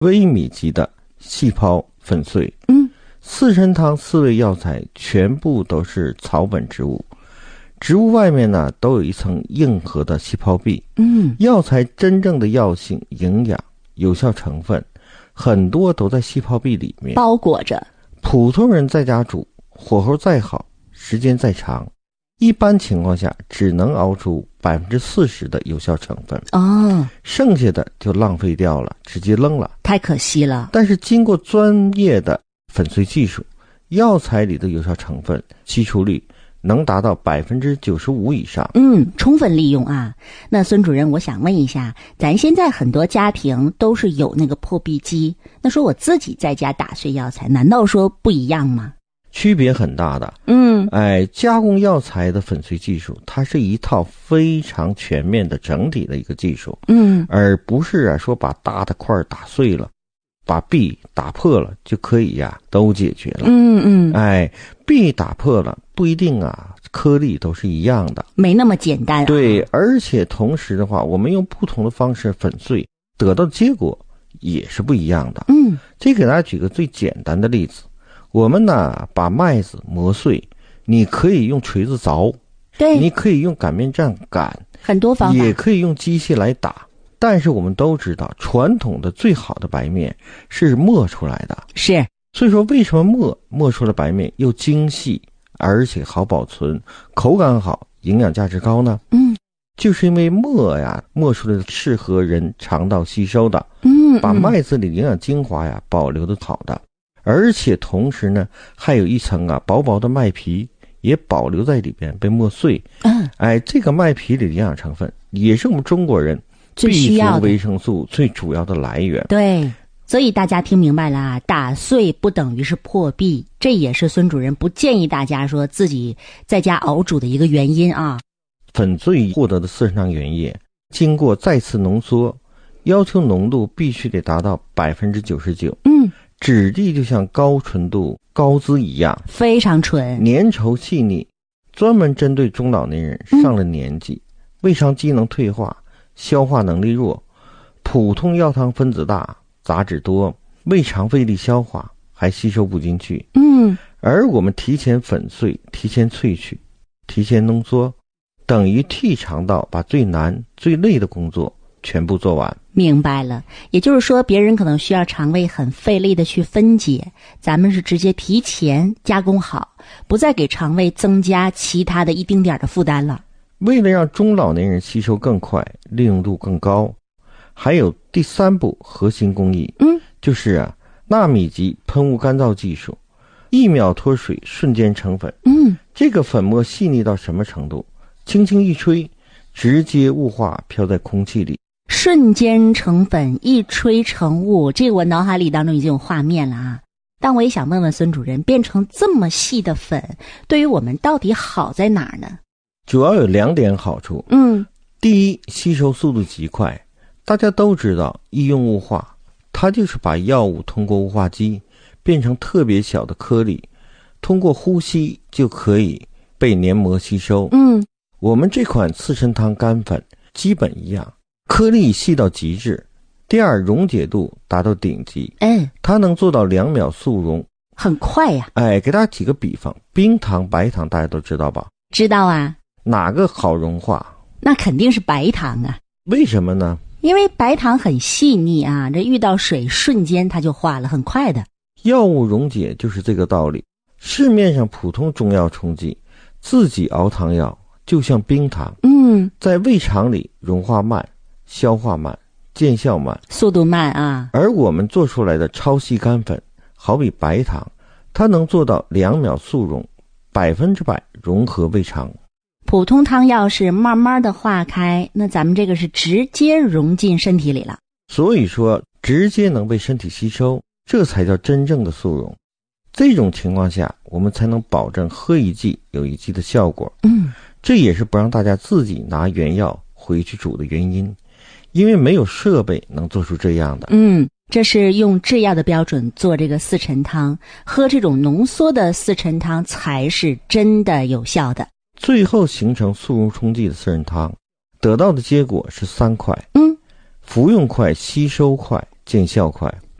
微米级的细胞粉碎。四神汤4味药材全部都是草本植物，植物外面呢都有一层硬核的细胞壁。药材真正的药性、营养、有效成分很多都在细胞壁里面包裹着。普通人在家煮，火候再好，时间再长，一般情况下只能熬出40%的有效成分。剩下的就浪费掉了，直接扔了， 太可惜了。但是经过专业的粉碎技术，药材里的有效成分吸出率能达到95%以上。 充分利用啊。那孙主任，我想问一下，咱现在很多家庭都是有那个破壁机，那说我自己在家打碎药材，难道说不一样吗？ 区别很大的。加工药材的粉碎技术，它是一套非常全面的整体的一个技术。而不是说把大的块打碎了，把壁打破了就可以都解决了。壁打破了不一定颗粒都是一样的， 没那么简单。 对，而且同时的话，我们用不同的方式粉碎，得到的结果也是不一样的。这给大家举个最简单的例子，我们呢把麦子磨碎，你可以用锤子凿，对，你可以用擀面杖擀， 很多方法， 也可以用机器来打。但是我们都知道，传统的最好的白面是磨出来的。 是， 所以说为什么磨出的白面又精细，而且好保存，口感好，营养价值高呢？就是因为磨出来的适合人肠道吸收的，把麦子里营养精华保留的好的，而且同时呢，还有一层薄薄的麦皮也保留在里边被磨碎。这个麦皮里的营养成分也是我们中国人最需要的维生素最主要的来源。 对，所以大家听明白了打碎不等于是破壁，这也是孙主任不建议大家说自己在家熬煮的一个原因啊。 粉碎获得的四神汤原液经过再次浓缩，要求浓度必须得达到99%。质地就像高纯度高脂一样， 非常纯， 粘稠细腻，专门针对中老年人上了年纪，胃肠机能退化，消化能力弱，普通药汤分子大，杂质多，胃肠费力消化，还吸收不进去。而我们提前粉碎，提前萃取，提前浓缩，等于替肠道把最难最累的工作全部做完。 明白了，也就是说别人可能需要肠胃很费力的去分解，咱们是直接提前加工好，不再给肠胃增加其他的一丁点的负担了。 为了让中老年人吸收更快，利用度更高，还有第3步核心工艺，就是纳米级喷雾干燥技术，1秒脱水瞬间成粉。这个粉末细腻到什么程度？轻轻一吹，直接雾化飘在空气里， 瞬间成粉，一吹成雾，这个我脑海里当中已经有画面了啊。但我也想问问孙主任，变成这么细的粉，对于我们到底好在哪儿呢？ 主要有2点好处。第一，吸收速度极快。大家都知道医用雾化，它就是把药物通过雾化机变成特别小的颗粒，通过呼吸就可以被黏膜吸收。我们这款四神汤干粉基本一样，颗粒细到极致。第二，溶解度达到顶级。它能做到2秒速溶， 很快呀。 给大家举个比方，冰糖白糖大家都知道吧？ 知道啊。 哪个好融化？ 那肯定是白糖啊。 为什么呢？ 因为白糖很细腻啊，这遇到水瞬间它就化了，很快的。 药物溶解就是这个道理。市面上普通中药冲剂，自己熬汤药就像冰糖，在胃肠里融化慢，消化慢，见效慢， 速度慢啊。 而我们做出来的超细干粉，好比白糖，它能做到2秒速溶，100%融合胃肠。 普通汤药是慢慢的化开，那咱们这个是直接融进身体里了。 所以说直接能被身体吸收，这才叫真正的速溶。这种情况下，我们才能保证喝一剂有一剂的效果。这也是不让大家自己拿原药回去煮的原因，因为没有设备能做出这样的。 这是用制药的标准做这个四陈汤，喝这种浓缩的四陈汤才是真的有效的。 最后形成速溶冲剂的四神汤，得到的结果是3快。服用快，吸收快，见效快。